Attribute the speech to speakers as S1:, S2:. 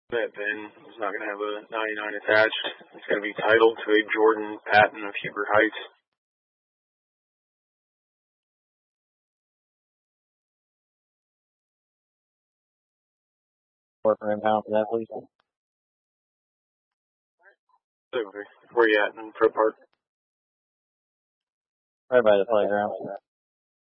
S1: That bin is not going to have a 99 attached. It's going to be titled to a Jordan Patton of Huber Heights.
S2: $4 per for that, please.
S1: Where you at in Pro Park?
S2: Right by the playground.